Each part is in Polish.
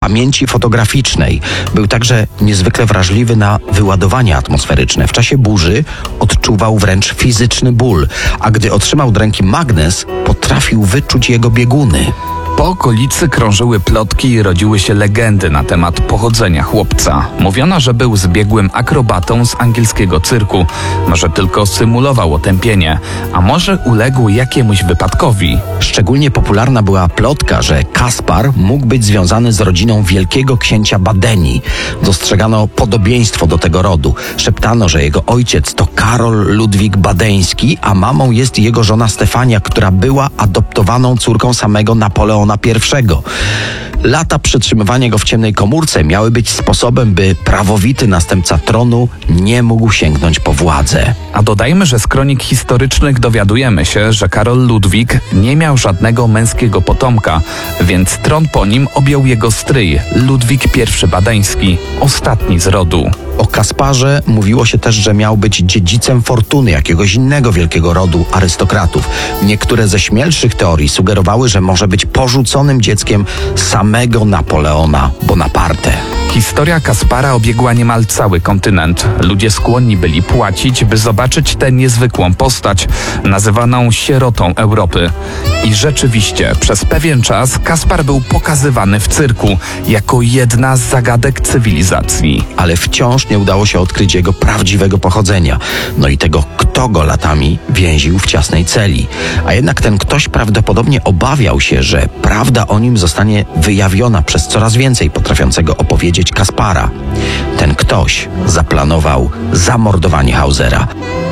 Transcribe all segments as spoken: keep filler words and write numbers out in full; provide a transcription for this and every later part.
pamięci fotograficznej. Był także niezwykle wrażliwy na wyładowania atmosferyczne. W czasie burzy odczuwał wręcz fizyczny ból, a gdy otrzymał do ręki magnes, potrafił wyczuć jego bieguny. Po okolicy krążyły plotki i rodziły się legendy na temat pochodzenia chłopca. Mówiono, że był zbiegłym akrobatą z angielskiego cyrku. Może tylko symulował otępienie, a może uległ jakiemuś wypadkowi. Szczególnie popularna była plotka, że Kaspar mógł być związany z rodziną wielkiego księcia Badenii. Dostrzegano podobieństwo do tego rodu. Szeptano, że jego ojciec to Karol Ludwik Badeński, a mamą jest jego żona Stefania, która była adoptowaną córką samego Napoleona pierwszego. Lata przetrzymywania go w ciemnej komórce miały być sposobem, by prawowity następca tronu nie mógł sięgnąć po władzę. A dodajmy, że z kronik historycznych dowiadujemy się, że Karol Ludwik nie miał żadnego męskiego potomka, więc tron po nim objął jego stryj, Ludwik pierwszy Badeński, ostatni z rodu. O Kasparze mówiło się też, że miał być dziedzicem fortuny jakiegoś innego wielkiego rodu arystokratów. Niektóre ze śmielszych teorii sugerowały, że może być porzuconym dzieckiem samego Napoleona Bonaparte. Historia Kaspara obiegła niemal cały kontynent. Ludzie skłonni byli płacić, by zobaczyć tę niezwykłą postać, nazywaną sierotą Europy. I rzeczywiście, przez pewien czas Kaspar był pokazywany w cyrku, jako jedna z zagadek cywilizacji. Ale wciąż nie udało się odkryć jego prawdziwego pochodzenia. No i tego, kto go latami więził w ciasnej celi. A jednak ten ktoś prawdopodobnie obawiał się, że prawda o nim zostanie wyjawiona przez coraz więcej potrafiącego opowiedzieć Kaspara. Ten ktoś zaplanował zamordowanie Hausera.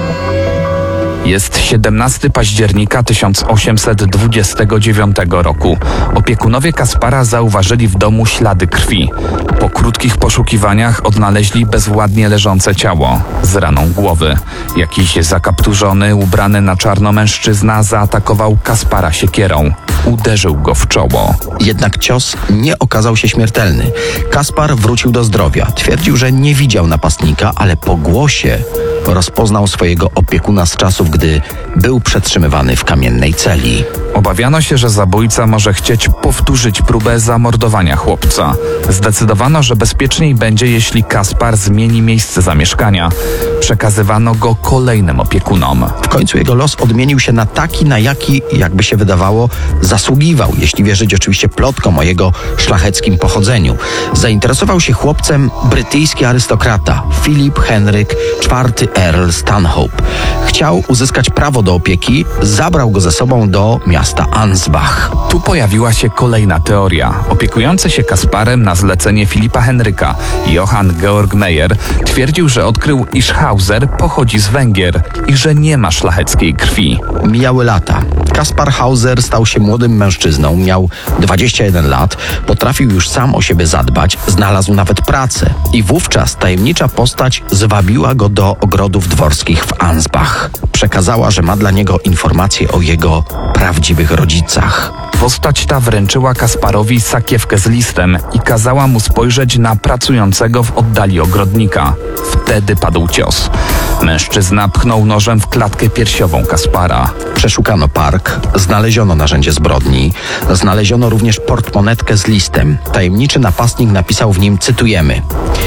Jest siedemnastego października tysiąc osiemset dwudziestego dziewiątego roku. Opiekunowie Kaspara zauważyli w domu ślady krwi. Po krótkich poszukiwaniach odnaleźli bezwładnie leżące ciało z raną głowy. Jakiś zakapturzony, ubrany na czarno mężczyzna zaatakował Kaspara siekierą. Uderzył go w czoło. Jednak cios nie okazał się śmiertelny. Kaspar wrócił do zdrowia. Twierdził, że nie widział napastnika, ale po głosie rozpoznał swojego opiekuna z czasów, gdy był przetrzymywany w kamiennej celi. Obawiano się, że zabójca może chcieć powtórzyć próbę zamordowania chłopca. Zdecydowano, że bezpieczniej będzie, jeśli Kaspar zmieni miejsce zamieszkania. Przekazywano go kolejnym opiekunom. W końcu jego los odmienił się na taki, na jaki, jakby się wydawało, zasługiwał, jeśli wierzyć oczywiście plotkom o jego szlacheckim pochodzeniu. Zainteresował się chłopcem brytyjski arystokrata Philip Henryk czwarty Earl Stanhope. Chciał uzyskać prawo do opieki, zabrał go ze sobą do miasta Ansbach. Tu pojawiła się kolejna teoria. Opiekujący się Kasparem na zlecenie Filipa Henryka, Johann Georg Meyer, twierdził, że odkrył, iż Hauser pochodzi z Węgier i że nie ma szlacheckiej krwi. Mijały lata. Kaspar Hauser stał się młodym mężczyzną, miał dwadzieścia jeden lat, potrafił już sam o siebie zadbać, znalazł nawet pracę. I wówczas tajemnicza postać zwabiła go do ogrodów dworskich w Ansbach. Przekazała, że ma dla niego informacje o jego prawdziwych rodzicach. Postać ta wręczyła Kasparowi sakiewkę z listem i kazała mu spojrzeć na pracującego w oddali ogrodnika. Wtedy padł cios. Mężczyzna pchnął nożem w klatkę piersiową Kaspara. Przeszukano park, znaleziono narzędzie zbrodni, znaleziono również portmonetkę z listem. Tajemniczy napastnik napisał w nim, cytujemy: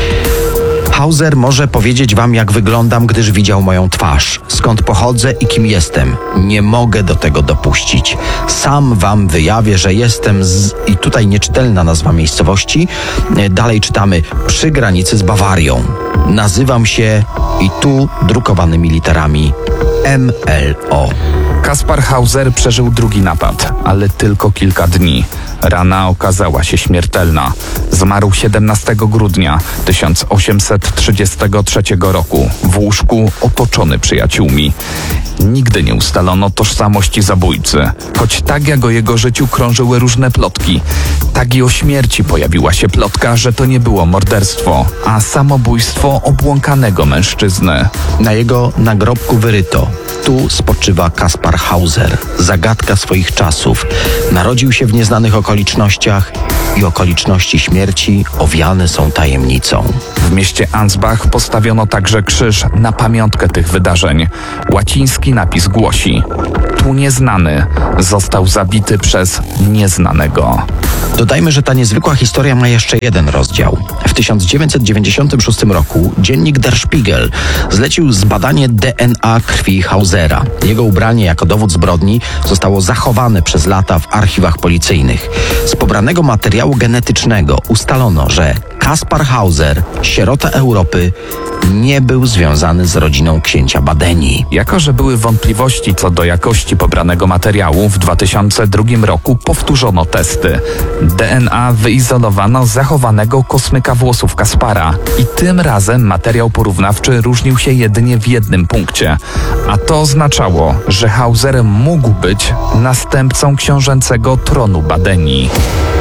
Hauser może powiedzieć wam, jak wyglądam, gdyż widział moją twarz, skąd pochodzę i kim jestem. Nie mogę do tego dopuścić. Sam wam wyjawię, że jestem z... I tutaj nieczytelna nazwa miejscowości. Dalej czytamy: przy granicy z Bawarią. Nazywam się, i tu drukowanymi literami, M L O. Kaspar Hauser przeżył drugi napad, ale tylko kilka dni. Rana okazała się śmiertelna. Zmarł siedemnastego grudnia tysiąc osiemset trzydziestego trzeciego roku w łóżku otoczony przyjaciółmi. Nigdy nie ustalono tożsamości zabójcy, choć tak jak o jego życiu krążyły różne plotki, tak i o śmierci pojawiła się plotka, że to nie było morderstwo, a samobójstwo obłąkanego mężczyzny. Na jego nagrobku wyryto: tu spoczywa Kaspar Hauser, zagadka swoich czasów. Narodził się w nieznanych okolicznościach i okoliczności śmierci owiane są tajemnicą. W mieście Ansbach postawiono także krzyż na pamiątkę tych wydarzeń. Łaciński napis głosi: tu nieznany został zabity przez nieznanego. Dodajmy, że ta niezwykła historia ma jeszcze jeden rozdział. W tysiąc dziewięćset dziewięćdziesiątym szóstym roku dziennik Der Spiegel zlecił zbadanie D N A krwi Hausera. Jego ubranie jako dowód zbrodni zostało zachowane przez lata w archiwach policyjnych. Z pobranego materiału genetycznego ustalono, że Kaspar Hauser, sierota Europy, nie był związany z rodziną księcia Badeni. Jako że były wątpliwości co do jakości pobranego materiału, w dwa tysiące drugim roku powtórzono testy. D N A wyizolowano zachowanego kosmyka włosów Kaspara i tym razem materiał porównawczy różnił się jedynie w jednym punkcie. A to oznaczało, że Hauser mógł być następcą książęcego tronu Badeni.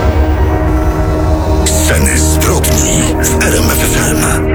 Sceny zbrodni w R M F F M.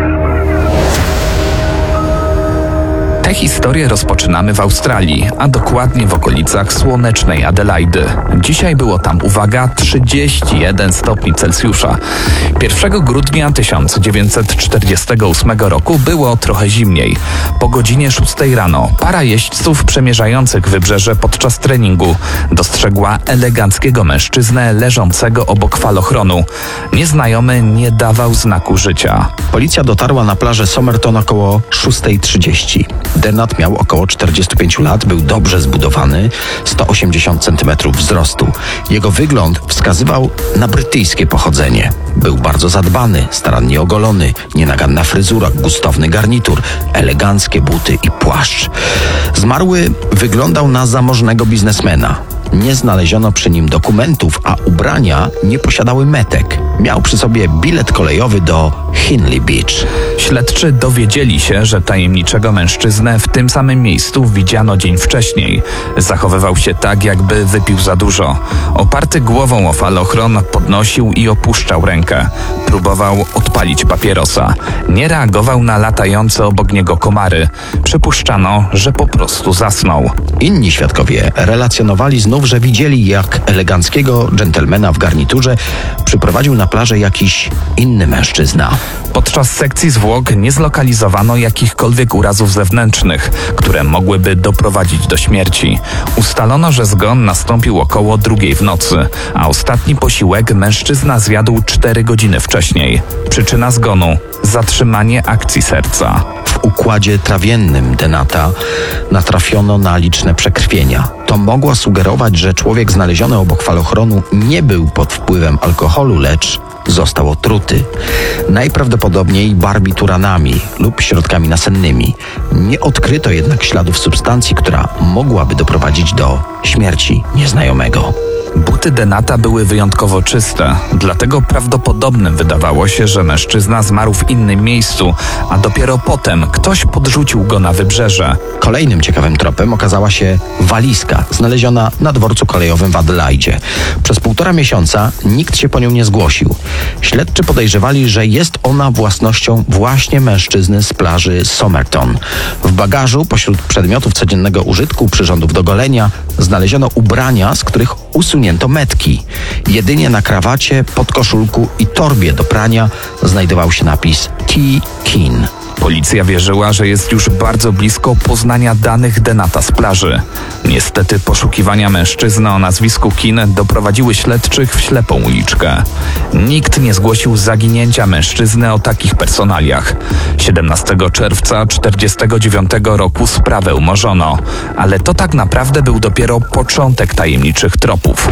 Tę historię rozpoczynamy w Australii, a dokładnie w okolicach słonecznej Adelaidy. Dzisiaj było tam, uwaga, trzydzieści jeden stopni Celsjusza. pierwszego grudnia tysiąc dziewięćset czterdziestego ósmego roku było trochę zimniej. Po godzinie szóstej rano para jeźdźców przemierzających wybrzeże podczas treningu dostrzegła eleganckiego mężczyznę leżącego obok falochronu. Nieznajomy nie dawał znaku życia. Policja dotarła na plażę Somerton około szóstej trzydzieści. Denat miał około czterdziestu pięciu lat, był dobrze zbudowany, sto osiemdziesiąt centymetrów wzrostu. Jego wygląd wskazywał na brytyjskie pochodzenie. Był bardzo zadbany, starannie ogolony, nienaganna fryzura, gustowny garnitur, eleganckie buty i płaszcz. Zmarły wyglądał na zamożnego biznesmena. Nie znaleziono przy nim dokumentów, a ubrania nie posiadały metek. Miał przy sobie bilet kolejowy do Henley Beach. Śledczy dowiedzieli się, że tajemniczego mężczyznę w tym samym miejscu widziano dzień wcześniej. Zachowywał się tak, jakby wypił za dużo. Oparty głową o falochron podnosił i opuszczał rękę. Próbował odpalić papierosa. Nie reagował na latające obok niego komary. Przypuszczano, że po prostu zasnął. Inni świadkowie relacjonowali znów, że widzieli, jak eleganckiego dżentelmena w garniturze przyprowadził na plażę jakiś inny mężczyzna. Podczas sekcji zwłok nie zlokalizowano jakichkolwiek urazów zewnętrznych, które mogłyby doprowadzić do śmierci. Ustalono, że zgon nastąpił około drugiej w nocy, a ostatni posiłek mężczyzna zjadł cztery godziny wcześniej. Przyczyna zgonu – zatrzymanie akcji serca. W układzie trawiennym Denata natrafiono na liczne przekrwienia. To mogło sugerować, że człowiek znaleziony obok falochronu nie był pod wpływem alkoholu, lecz został otruty. Najprawdopodobniej barbituranami lub środkami nasennymi. Nie odkryto jednak śladów substancji, która mogłaby doprowadzić do śmierci nieznajomego. Buty Denata były wyjątkowo czyste, dlatego prawdopodobnym wydawało się, że mężczyzna zmarł w innym miejscu, a dopiero potem ktoś podrzucił go na wybrzeże. Kolejnym ciekawym tropem okazała się walizka znaleziona na dworcu kolejowym w Adelaidzie. Przez półtora miesiąca nikt się po nią nie zgłosił. Śledczy podejrzewali, że jest ona własnością właśnie mężczyzny z plaży Somerton. W bagażu pośród przedmiotów codziennego użytku, przyrządów do golenia, znaleziono ubrania, z których usunięto metki. Jedynie na krawacie, podkoszulku i torbie do prania znajdował się napis T. Keane. Policja wierzyła, że jest już bardzo blisko poznania danych Denata z plaży. Niestety poszukiwania mężczyzny o nazwisku Keane doprowadziły śledczych w ślepą uliczkę. Nikt nie zgłosił zaginięcia mężczyzny o takich personaliach. siedemnastego czerwca tysiąc dziewięćset czterdziestego dziewiątego roku sprawę umorzono, ale to tak naprawdę był dopiero początek tajemniczych tropów.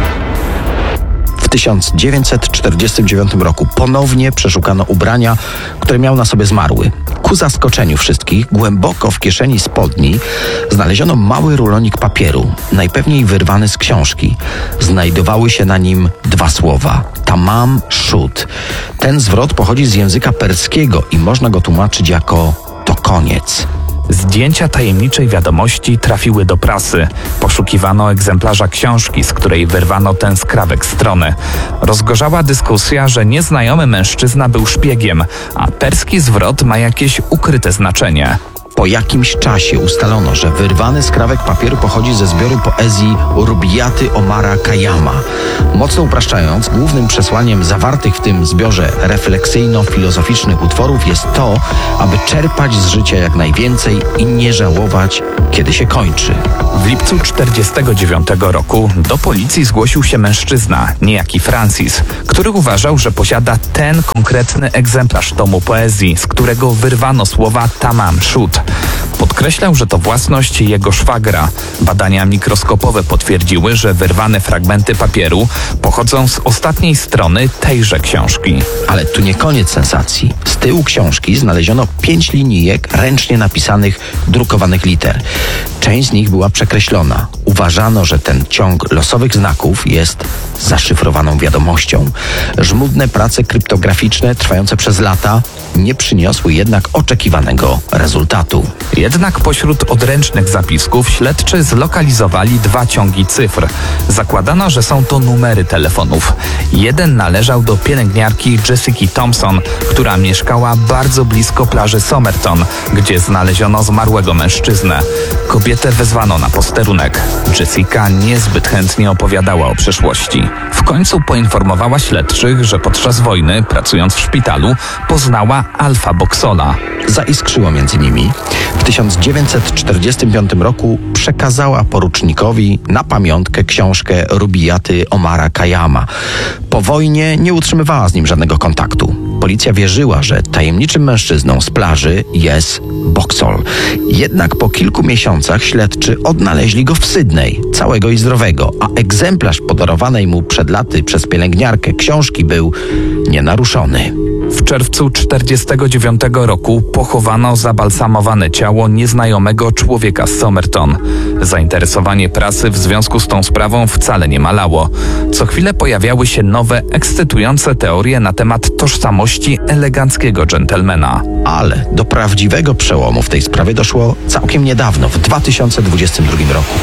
W tysiąc dziewięćset czterdziestym dziewiątym roku ponownie przeszukano ubrania, które miał na sobie zmarły. Ku zaskoczeniu wszystkich, głęboko w kieszeni spodni znaleziono mały rulonik papieru, najpewniej wyrwany z książki. Znajdowały się na nim dwa słowa: tamam shud. Ten zwrot pochodzi z języka perskiego i można go tłumaczyć jako to koniec. Zdjęcia tajemniczej wiadomości trafiły do prasy. Poszukiwano egzemplarza książki, z której wyrwano ten skrawek strony. Rozgorzała dyskusja, że nieznajomy mężczyzna był szpiegiem, a perski zwrot ma jakieś ukryte znaczenie. Po jakimś czasie ustalono, że wyrwany skrawek papieru pochodzi ze zbioru poezji Rubaiyatu Omara Khayyama. Mocno upraszczając, głównym przesłaniem zawartych w tym zbiorze refleksyjno-filozoficznych utworów jest to, aby czerpać z życia jak najwięcej i nie żałować, kiedy się kończy. W lipcu czterdziestego dziewiątego roku do policji zgłosił się mężczyzna, niejaki Francis, który uważał, że posiada ten konkretny egzemplarz tomu poezji, z którego wyrwano słowa Tamam Shud. Podkreślał, że to własność jego szwagra. Badania mikroskopowe potwierdziły, że wyrwane fragmenty papieru pochodzą z ostatniej strony tejże książki. Ale tu nie koniec sensacji. Z tyłu książki znaleziono pięć linijek ręcznie napisanych, drukowanych liter. Część z nich była przekreślona. Uważano, że ten ciąg losowych znaków jest zaszyfrowaną wiadomością. Żmudne prace kryptograficzne trwające przez lata nie przyniosły jednak oczekiwanego rezultatu. Jednak pośród odręcznych zapisków śledczy zlokalizowali dwa ciągi cyfr. Zakładano, że są to numery telefonów. Jeden należał do pielęgniarki Jessica Thompson, która mieszkała bardzo blisko plaży Somerton, gdzie znaleziono zmarłego mężczyznę. Kobietę wezwano na posterunek. Jessica niezbyt chętnie opowiadała o przeszłości. W końcu poinformowała śledczych, że podczas wojny, pracując w szpitalu, poznała Alfa Boxola. Zaiskrzyło między nimi. W tysiąc dziewięćset czterdziestym piątym roku przekazała porucznikowi na pamiątkę książkę Rubaiyatu Omara Khayyama. Po wojnie nie utrzymywała z nim żadnego kontaktu. Policja wierzyła, że tajemniczym mężczyzną z plaży jest Boxall. Jednak po kilku miesiącach śledczy odnaleźli go w Sydney, całego i zdrowego, a egzemplarz podarowanej mu przed laty przez pielęgniarkę książki był nienaruszony. W czerwcu czterdziestego dziewiątego roku pochowano zabalsamowane ciało nieznajomego człowieka z Somerton. Zainteresowanie prasy w związku z tą sprawą wcale nie malało. Co chwilę pojawiały się nowe, ekscytujące teorie na temat tożsamości eleganckiego dżentelmena. Ale do prawdziwego przełomu w tej sprawie doszło całkiem niedawno, w dwa tysiące dwudziestym drugim roku.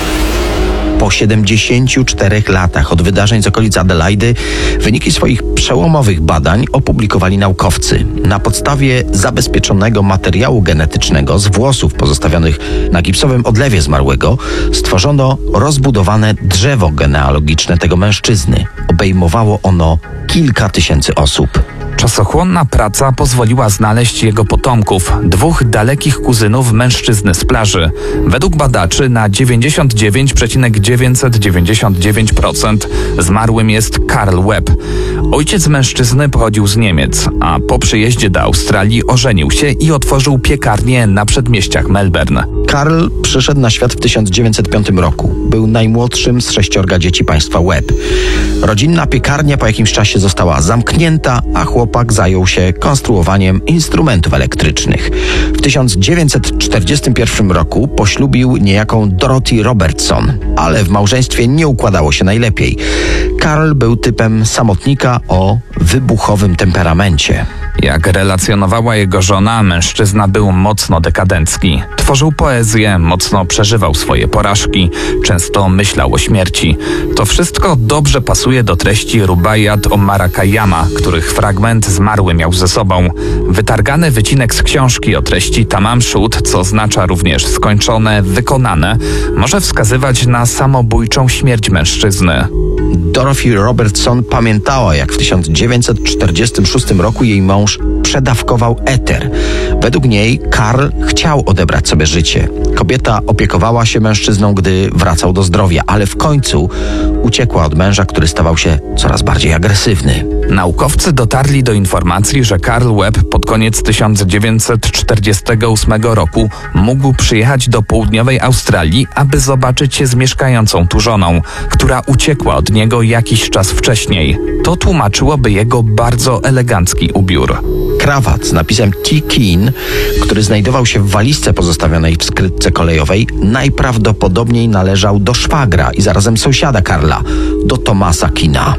Po siedemdziesięciu czterech latach od wydarzeń z okolic Adelaidy wyniki swoich przełomowych badań opublikowali naukowcy. Na podstawie zabezpieczonego materiału genetycznego z włosów pozostawionych na gipsowym odlewie zmarłego stworzono rozbudowane drzewo genealogiczne tego mężczyzny. Obejmowało ono kilka tysięcy osób. Czasochłonna praca pozwoliła znaleźć jego potomków, dwóch dalekich kuzynów mężczyzny z plaży. Według badaczy na dziewięćdziesiąt dziewięć przecinek dziewięćset dziewięćdziesiąt dziewięć procent zmarłym jest Karl Webb. Ojciec mężczyzny pochodził z Niemiec, a po przyjeździe do Australii ożenił się i otworzył piekarnię na przedmieściach Melbourne. Karl przyszedł na świat w tysiąc dziewięćset piątym roku. Był najmłodszym z sześciorga dzieci państwa Webb. Rodzinna piekarnia po jakimś czasie została zamknięta, a chłopak zajął się konstruowaniem instrumentów elektrycznych. W tysiąc dziewięćset czterdziestym pierwszym roku poślubił niejaką Dorothy Robertson, ale w małżeństwie nie układało się najlepiej. Karl był typem samotnika o wybuchowym temperamencie. Jak relacjonowała jego żona, mężczyzna był mocno dekadencki. Tworzył poezję, mocno przeżywał swoje porażki, często myślał o śmierci. To wszystko dobrze pasuje do treści Rubaiyatu Omara Khayyama, których fragment zmarły miał ze sobą. Wytargany wycinek z książki o treści Tamam Shud, co oznacza również skończone, wykonane, może wskazywać na samobójczą śmierć mężczyzny. Dorothy Robertson pamiętała, jak w tysiąc dziewięćset czterdziestym szóstym roku jej mąż przedawkował eter. Według niej Karl chciał odebrać sobie życie. Kobieta opiekowała się mężczyzną, gdy wracał do zdrowia, ale w końcu uciekła od męża, który stawał się coraz bardziej agresywny. Naukowcy dotarli do informacji, że Karl Webb pod koniec tysiąc dziewięćset czterdziestego ósmego roku mógł przyjechać do południowej Australii, aby zobaczyć się z mieszkającą tu żoną, która uciekła od niego jakiś czas wcześniej. To tłumaczyłoby jego bardzo elegancki ubiór. Krawat z napisem T. Keen, który znajdował się w walizce pozostawionej w skrytce kolejowej, najprawdopodobniej należał do szwagra i zarazem sąsiada Karla, do Thomasa Keena.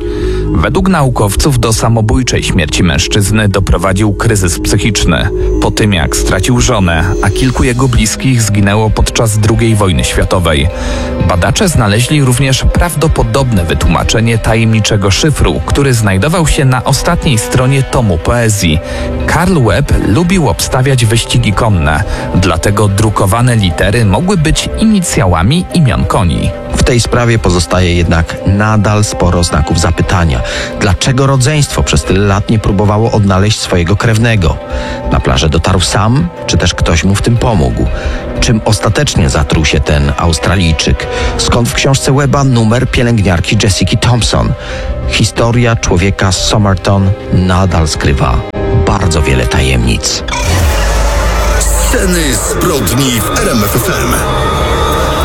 Według naukowców do samobójczej śmierci mężczyzny doprowadził kryzys psychiczny. Po tym jak stracił żonę, a kilku jego bliskich zginęło podczas drugiej wojny światowej. Badacze znaleźli również prawdopodobne wytłumaczenie tajemniczego szyfru, który znajdował się na ostatniej stronie tomu poezji. Karl Webb lubił obstawiać wyścigi konne, dlatego drukowane litery mogły być inicjałami imion koni. W tej sprawie pozostaje jednak nadal sporo znaków zapytania. Dlaczego rodzeństwo przez tyle lat nie próbowało odnaleźć swojego krewnego? Na plażę dotarł sam, czy też ktoś mu w tym pomógł? Czym ostatecznie zatruł się ten Australijczyk? Skąd w książce Webba numer pielęgniarki Jessiki Thompson? Historia człowieka z Somerton nadal skrywa bardzo wiele tajemnic. Sceny zbrodni w R M F F M.